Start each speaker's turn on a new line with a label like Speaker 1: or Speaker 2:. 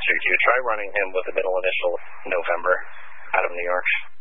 Speaker 1: suit you. Try running him with the middle initial November out of New York.